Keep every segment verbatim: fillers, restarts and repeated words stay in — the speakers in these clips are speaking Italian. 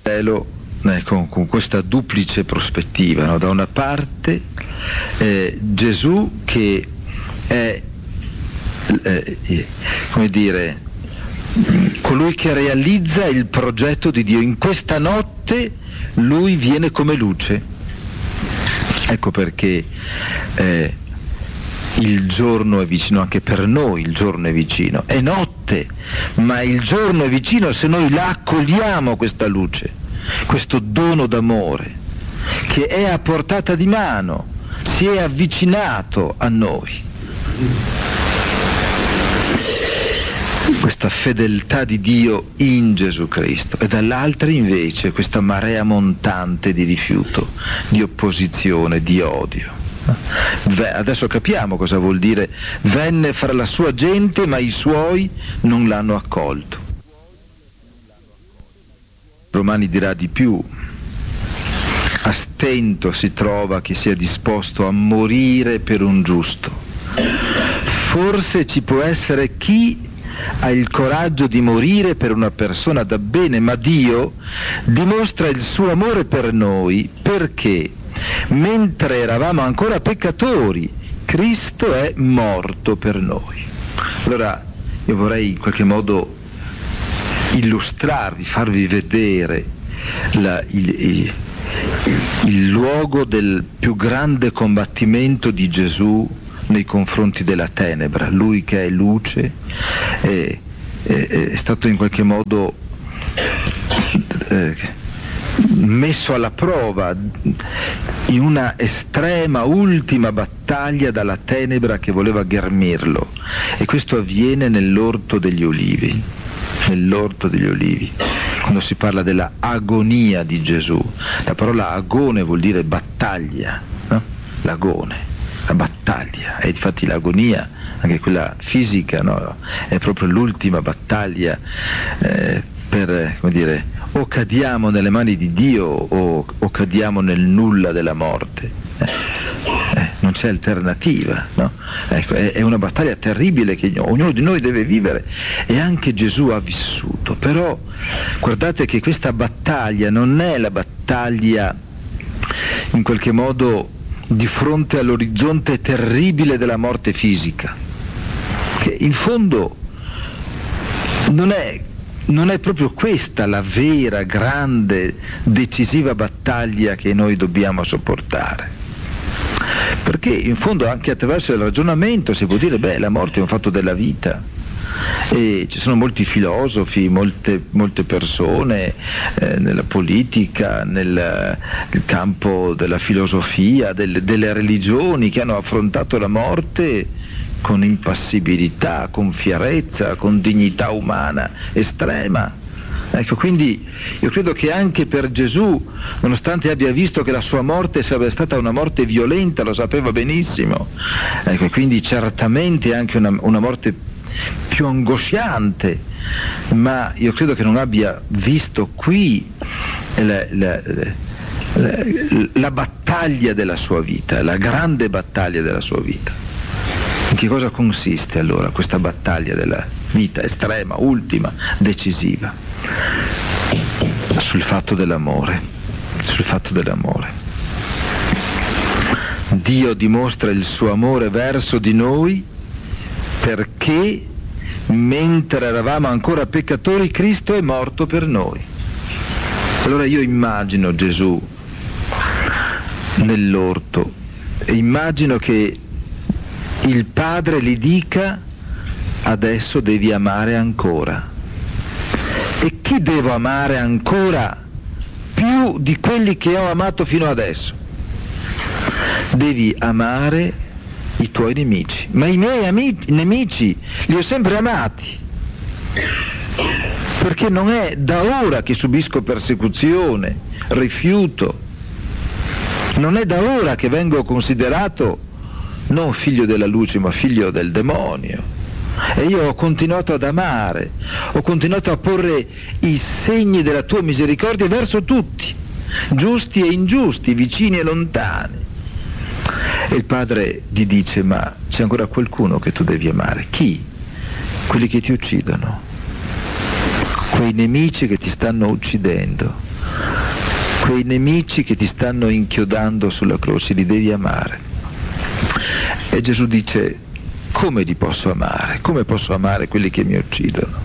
cielo eh, con, con questa duplice prospettiva, no? Da una parte eh, Gesù che è eh, come dire colui che realizza il progetto di Dio. In questa notte lui viene come luce. Ecco perché eh, il giorno è vicino anche per noi, il giorno è vicino, è notte, ma il giorno è vicino se noi la accogliamo questa luce, questo dono d'amore che è a portata di mano, si è avvicinato a noi. Questa fedeltà di Dio in Gesù Cristo, e dall'altra invece questa marea montante di rifiuto, di opposizione, di odio. Adesso capiamo cosa vuol dire venne fra la sua gente ma i suoi non l'hanno accolto. Romani dirà di più: a stento si trova chi sia disposto a morire per un giusto. Forse ci può essere chi ha il coraggio di morire per una persona da bene, ma Dio dimostra il suo amore per noi perché mentre eravamo ancora peccatori Cristo è morto per noi. Allora io vorrei in qualche modo illustrarvi, farvi vedere la, il, il, il luogo del più grande combattimento di Gesù nei confronti della tenebra. Lui che è luce è, è, è stato in qualche modo eh, messo alla prova in una estrema ultima battaglia dalla tenebra che voleva ghermirlo, e questo avviene nell'orto degli olivi. Nell'orto degli olivi, quando si parla della agonia di Gesù, la parola agone vuol dire battaglia, no? L'agone, la battaglia, e infatti l'agonia, anche quella fisica, no? È proprio l'ultima battaglia eh, per, come dire, o cadiamo nelle mani di Dio o, o cadiamo nel nulla della morte. Eh, eh, non c'è alternativa, no? Ecco, è, è una battaglia terribile che ognuno di noi deve vivere, e anche Gesù ha vissuto. Però guardate che questa battaglia non è la battaglia in qualche modo di fronte all'orizzonte terribile della morte fisica, che in fondo non è, non è proprio questa la vera, grande, decisiva battaglia che noi dobbiamo sopportare. Perché in fondo anche attraverso il ragionamento si può dire, beh, la morte è un fatto della vita, e ci sono molti filosofi, molte, molte persone eh, nella politica, nel, nel campo della filosofia, del, delle religioni, che hanno affrontato la morte con impassibilità, con fierezza, con dignità umana estrema. Ecco, quindi io credo che anche per Gesù, nonostante abbia visto che la sua morte sarebbe stata una morte violenta, lo sapeva benissimo, ecco, quindi certamente anche una, una morte più angosciante, ma io credo che non abbia visto qui la, la, la, la battaglia della sua vita, la grande battaglia della sua vita. In che cosa consiste allora questa battaglia della vita estrema, ultima, decisiva? Sul fatto dell'amore, sul fatto dell'amore. Dio dimostra il suo amore verso di noi perché mentre eravamo ancora peccatori Cristo è morto per noi. Allora io immagino Gesù nell'orto e immagino che il Padre gli dica: adesso devi amare ancora. E chi devo amare ancora più di quelli che ho amato fino adesso? Devi amare i tuoi nemici. Ma i miei amici, nemici li ho sempre amati, perché non è da ora che subisco persecuzione, rifiuto, non è da ora che vengo considerato non figlio della luce ma figlio del demonio. E io ho continuato ad amare, ho continuato a porre i segni della tua misericordia verso tutti, giusti e ingiusti, vicini e lontani. E il Padre gli dice: ma c'è ancora qualcuno che tu devi amare. Chi? Quelli che ti uccidono, quei nemici che ti stanno uccidendo. quei nemici che ti stanno inchiodando sulla croce, li devi amare. E Gesù dice: come li posso amare? Come posso amare quelli che mi uccidono?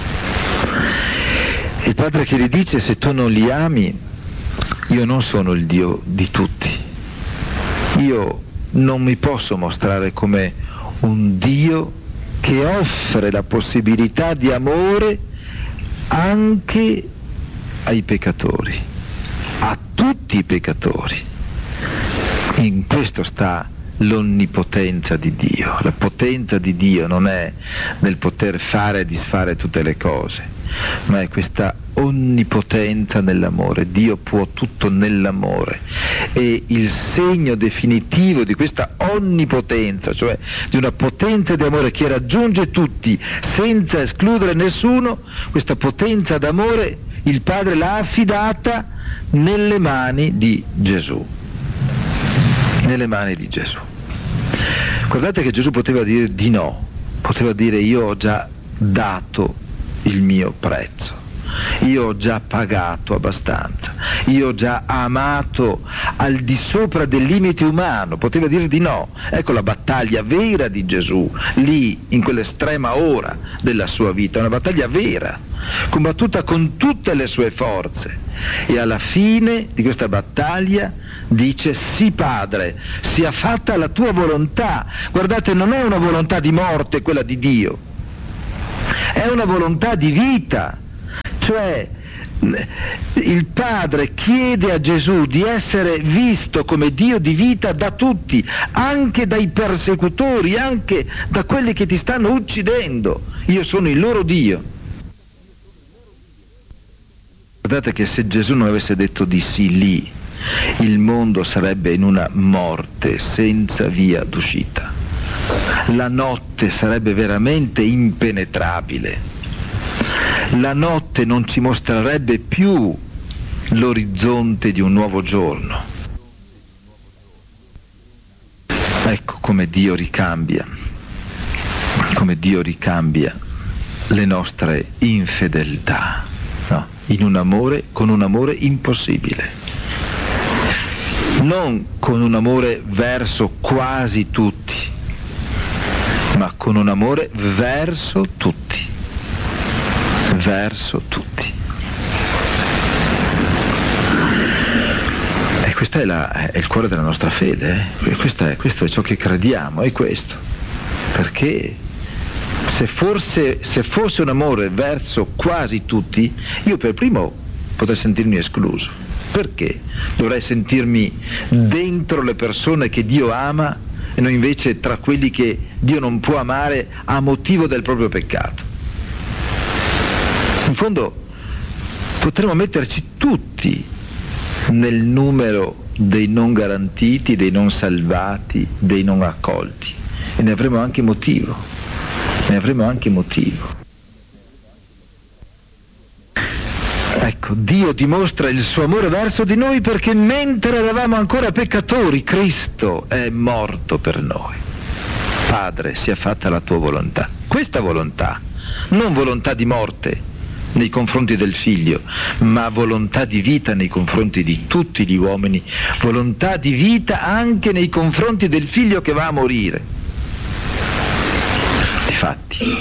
Il Padre che gli dice: se tu non li ami, io non sono il Dio di tutti. Io non mi posso mostrare come un Dio che offre la possibilità di amore anche ai peccatori, a tutti i peccatori. In questo sta l'onnipotenza di Dio. La potenza di Dio non è nel poter fare e disfare tutte le cose, ma è questa onnipotenza nell'amore. Dio può tutto nell'amore, e il segno definitivo di questa onnipotenza, cioè di una potenza di amore che raggiunge tutti senza escludere nessuno, questa potenza d'amore il Padre l'ha affidata nelle mani di Gesù. Nelle mani di Gesù. Guardate che Gesù poteva dire di no, poteva dire: io ho già dato il mio prezzo, io ho già pagato abbastanza, io ho già amato al di sopra del limite umano, poteva dire di no. Ecco la battaglia vera di Gesù, lì, in quell'estrema ora della sua vita, una battaglia vera, combattuta con tutte le sue forze, e alla fine di questa battaglia dice: sì Padre, sia fatta la tua volontà. Guardate, non è una volontà di morte quella di Dio, è una volontà di vita. Cioè il Padre chiede a Gesù di essere visto come Dio di vita da tutti, anche dai persecutori, anche da quelli che ti stanno uccidendo. Io sono il loro Dio. Guardate che se Gesù non avesse detto di sì lì, il mondo sarebbe in una morte senza via d'uscita. La notte sarebbe veramente impenetrabile. La notte non ci mostrerebbe più l'orizzonte di un nuovo giorno. Ecco come Dio ricambia, come Dio ricambia le nostre infedeltà, no? In un amore, con un amore impossibile. Non con un amore verso quasi tutti, ma con un amore verso tutti. Verso tutti. E questo è, la, è il cuore della nostra fede, eh? questo, è, questo è ciò che crediamo, è questo. Perché se, forse, se fosse un amore verso quasi tutti, io per primo potrei sentirmi escluso. Perché dovrei sentirmi dentro le persone che Dio ama e non invece tra quelli che Dio non può amare a motivo del proprio peccato? In fondo potremmo metterci tutti nel numero dei non garantiti, dei non salvati, dei non accolti, e ne avremo anche motivo, ne avremo anche motivo. Ecco, Dio dimostra il suo amore verso di noi perché mentre eravamo ancora peccatori, Cristo è morto per noi. Padre, sia fatta la tua volontà. Questa volontà, non volontà di morte nei confronti del figlio, ma volontà di vita nei confronti di tutti gli uomini, volontà di vita anche nei confronti del figlio che va a morire. Difatti,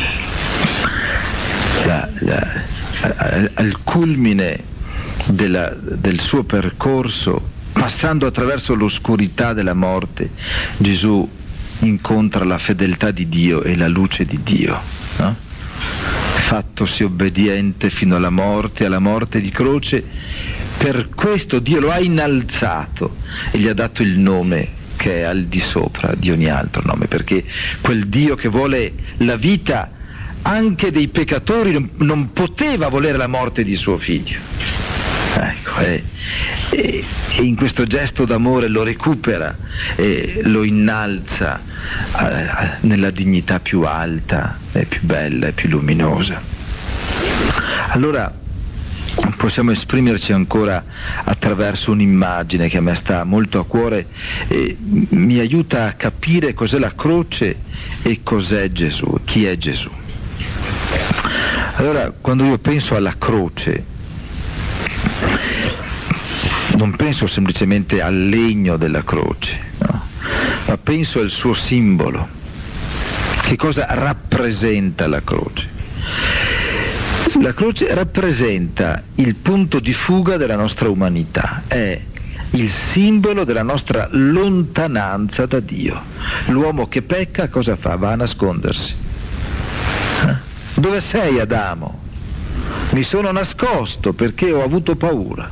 la, la, al, al culmine della, del suo percorso, passando attraverso l'oscurità della morte, Gesù incontra la fedeltà di Dio e la luce di Dio, no? Fattosi obbediente fino alla morte, alla morte di croce, per questo Dio lo ha innalzato e gli ha dato il nome che è al di sopra di ogni altro nome, perché quel Dio che vuole la vita anche dei peccatori non, non poteva volere la morte di suo figlio. Ecco, e, e, e in questo gesto d'amore lo recupera e lo innalza eh, nella dignità più alta e più bella e più luminosa. Allora possiamo esprimerci ancora attraverso un'immagine che a me sta molto a cuore e mi aiuta a capire cos'è la croce e cos'è Gesù, chi è Gesù. Allora, quando io penso alla croce, non penso semplicemente al legno della croce, no? Ma penso al suo simbolo. Che cosa rappresenta la croce? La croce rappresenta il punto di fuga della nostra umanità, è il simbolo della nostra lontananza da Dio. L'uomo che pecca cosa fa? Va a nascondersi. Eh? Dove sei, Adamo? Mi sono nascosto perché ho avuto paura.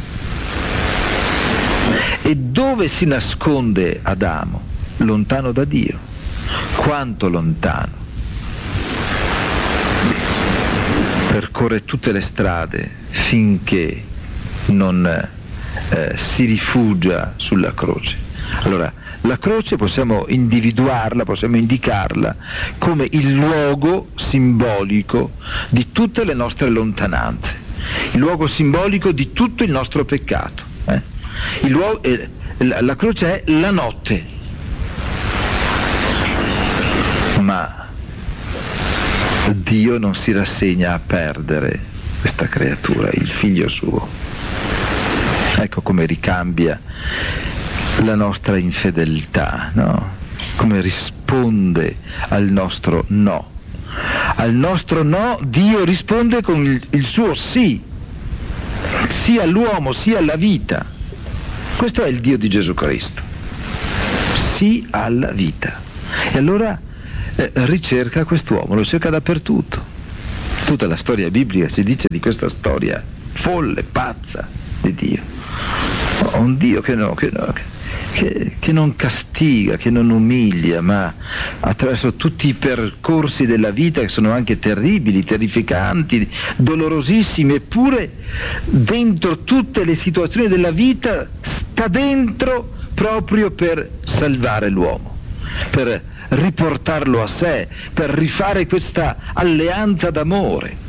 E dove si nasconde Adamo? Lontano da Dio. Quanto lontano? Percorre tutte le strade finché non eh, si rifugia sulla croce. Allora, la croce possiamo individuarla, possiamo indicarla come il luogo simbolico di tutte le nostre lontananze, il luogo simbolico di tutto il nostro peccato. Eh? Il luogo, eh, la, la croce è la notte, ma Dio non si rassegna a perdere questa creatura, il figlio suo. Ecco come ricambia la nostra infedeltà, no? Come risponde al nostro no. Al nostro no Dio risponde con il, il suo sì, sia all'uomo sia alla vita. Questo è il Dio di Gesù Cristo. Sì alla vita. E allora eh, ricerca quest'uomo, lo cerca dappertutto. Tutta la storia biblica si dice di questa storia folle, pazza di Dio. Un Dio che, no, che, no, che, che non castiga, che non umilia, ma attraverso tutti i percorsi della vita che sono anche terribili, terrificanti, dolorosissimi, eppure dentro tutte le situazioni della vita sta dentro proprio per salvare l'uomo, per riportarlo a sé, per rifare questa alleanza d'amore.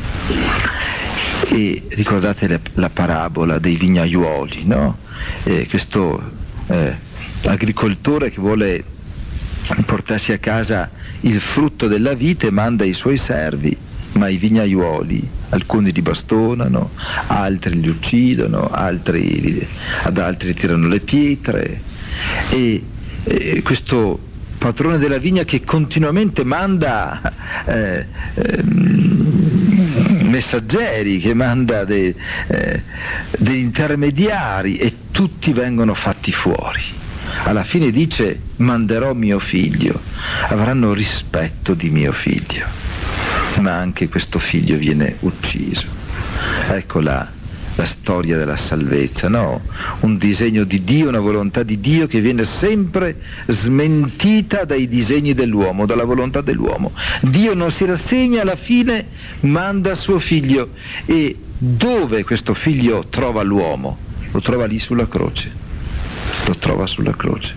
E ricordate la, la parabola dei vignaiuoli, no? E questo eh, agricoltore che vuole portarsi a casa il frutto della vite manda i suoi servi, ma i vignaiuoli alcuni li bastonano, altri li uccidono, altri, ad altri tirano le pietre, e, e questo padrone della vigna che continuamente manda eh, eh, messaggeri, che manda de, eh, degli intermediari, e tutti vengono fatti fuori. Alla fine dice: manderò mio figlio, avranno rispetto di mio figlio, ma anche questo figlio viene ucciso. Ecco la, la storia della salvezza, no? Un disegno di Dio, una volontà di Dio che viene sempre smentita dai disegni dell'uomo, dalla volontà dell'uomo. Dio non si rassegna, alla fine manda suo figlio. E dove questo figlio trova l'uomo? Lo trova lì sulla croce, lo trova sulla croce.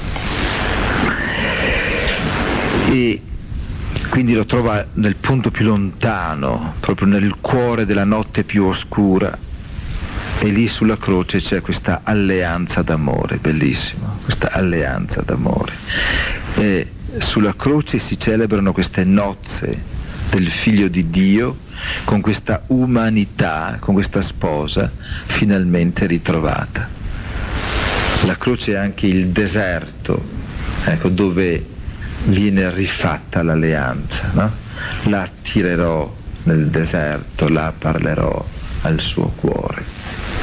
E quindi lo trova nel punto più lontano, proprio nel cuore della notte più oscura. E lì sulla croce c'è questa alleanza d'amore, bellissimo, questa alleanza d'amore. E sulla croce si celebrano queste nozze del Figlio di Dio con questa umanità, con questa sposa finalmente ritrovata. La croce è anche il deserto, ecco, dove viene rifatta l'alleanza, no? La attirerò nel deserto, la parlerò al suo cuore.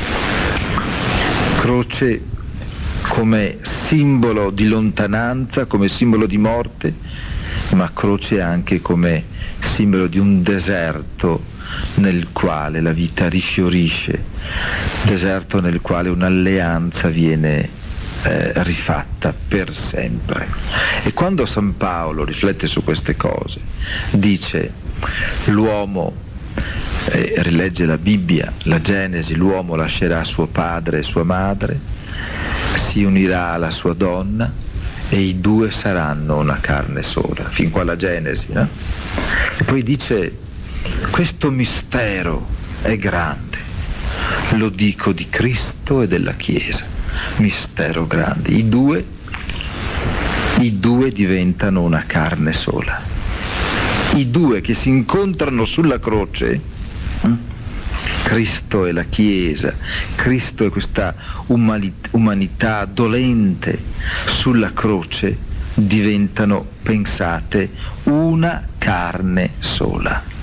Croce come simbolo di lontananza, come simbolo di morte, ma croce anche come simbolo di un deserto nel quale la vita rifiorisce, deserto nel quale un'alleanza viene eh, rifatta per sempre. E quando San Paolo riflette su queste cose, dice: l'uomo, Eh, rilegge la Bibbia, la Genesi, l'uomo lascerà suo padre e sua madre, si unirà alla sua donna e i due saranno una carne sola. Fin qua la Genesi, no? E poi dice: questo mistero è grande, lo dico di Cristo e della Chiesa, mistero grande. I due, i due diventano una carne sola. I due che si incontrano sulla croce Cristo e la Chiesa, Cristo e questa umanità dolente sulla croce diventano, pensate, una carne sola.